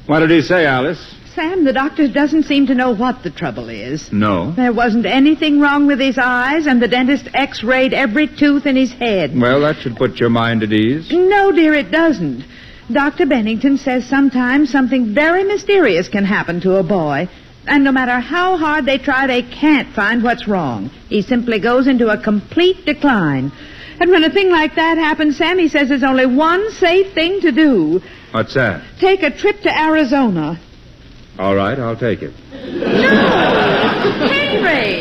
What did he say, Alice? Sam, the doctor doesn't seem to know what the trouble is. No. There wasn't anything wrong with his eyes, and the dentist x-rayed every tooth in his head. Well, that should put your mind at ease. No, dear, it doesn't. Dr. Bennington says sometimes something very mysterious can happen to a boy, and no matter how hard they try, they can't find what's wrong. He simply goes into a complete decline. And when a thing like that happens, Sam, he says there's only one safe thing to do. What's that? Take a trip to Arizona. All right, I'll take it. No! Henry!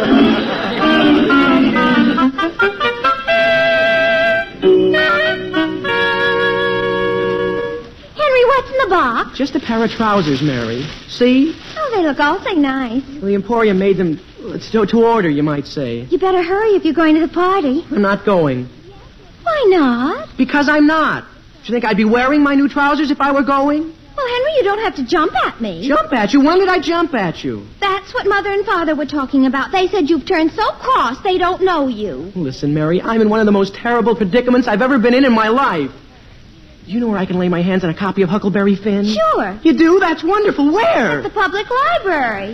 Henry, what's in the box? Just a pair of trousers, Mary. See? Oh, they look awfully nice. The Emporium made them to order, you might say. You better hurry if you're going to the party. I'm not going. Why not? Because I'm not. Do you think I'd be wearing my new trousers if I were going? Well, Henry, you don't have to jump at me. Jump at you? When did I jump at you? That's what Mother and Father were talking about. They said you've turned so cross they don't know you. Listen, Mary, I'm in one of the most terrible predicaments I've ever been in my life. Do you know where I can lay my hands on a copy of Huckleberry Finn? Sure. You do? That's wonderful. Where? At the public library.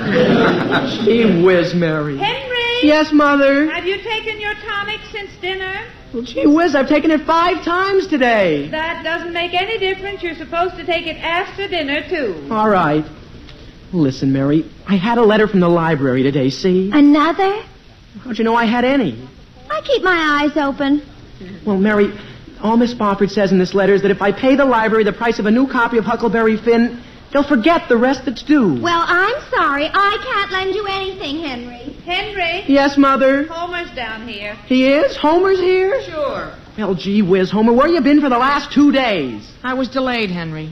Gee whiz, Mary. Henry! Yes, Mother? Have you taken your tonic since dinner? Well, gee whiz, I've taken it 5 times today. That doesn't make any difference. You're supposed to take it after dinner, too. All right. Listen, Mary, I had a letter from the library today, see? Another? How'd you know I had any? I keep my eyes open. Well, Mary, all Miss Spofford says in this letter is that if I pay the library the price of a new copy of Huckleberry Finn, they'll forget the rest that's due. Well, I'm sorry. I can't lend you anything, Henry. Henry? Yes, Mother? Homer's down here. He is? Homer's here? Sure. Well, gee whiz, Homer, where you been for the last 2 days? I was delayed, Henry.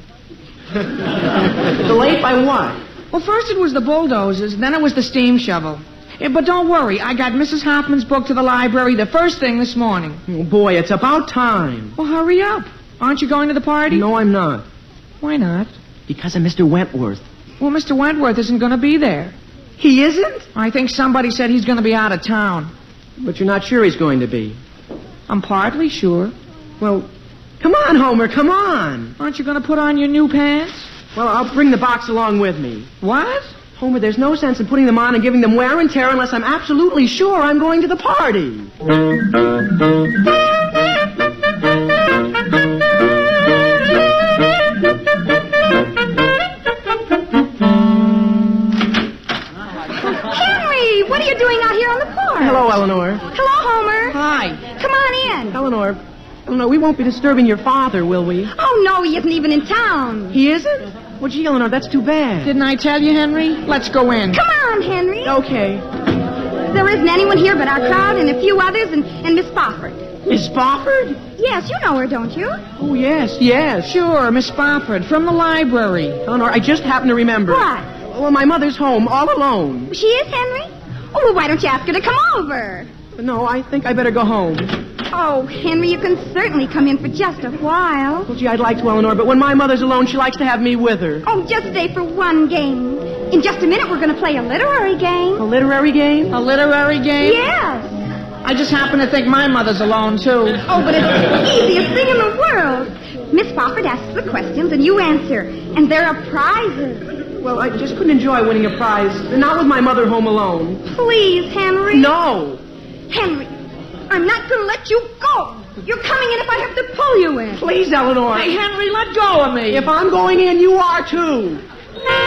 Delayed by what? Well, first it was the bulldozers, then it was the steam shovel. But don't worry, I got Mrs. Hoffman's book to the library the first thing this morning. Oh, boy, it's about time. Well, hurry up. Aren't you going to the party? No, I'm not. Why not? Because of Mr. Wentworth. Well, Mr. Wentworth isn't going to be there. He isn't? I think somebody said he's going to be out of town. But you're not sure he's going to be. I'm partly sure. Well, come on, Homer, come on. Aren't you going to put on your new pants? Well, I'll bring the box along with me. What? Homer, there's no sense in putting them on and giving them wear and tear unless I'm absolutely sure I'm going to the party. Henry, what are you doing out here on the porch? Hello, Eleanor. Hello, Homer. Hi. Come on in. Eleanor, we won't be disturbing your father, will we? Oh, no, he isn't even in town. He isn't? Well, gee, Eleanor, that's too bad. Didn't I tell you, Henry? Let's go in. Come on, Henry. Okay. There isn't anyone here but our crowd and a few others and Miss Spofford. Miss Spofford? Yes, you know her, don't you? Oh, yes, yes. Sure, Miss Spofford, from the library. Eleanor, I just happened to remember. What? Well, my mother's home, all alone. She is, Henry? Oh, well, why don't you ask her to come over? No, I think I better go home. Oh, Henry, you can certainly come in for just a while. Well, gee, I'd like to, Eleanor, but when my mother's alone, she likes to have me with her. Oh, just stay for one game. In just a minute, we're going to play a literary game. A literary game? A literary game? Yes. I just happen to think my mother's alone, too. Oh, but it's the easiest thing in the world. Miss Spofford asks the questions, and you answer. And there are prizes. Well, I just couldn't enjoy winning a prize. Not with my mother home alone. Please, Henry. No. Henry, I'm not going to let you go. You're coming in if I have to pull you in. Please, Eleanor. Hey, Henry, let go of me. If I'm going in, you are too.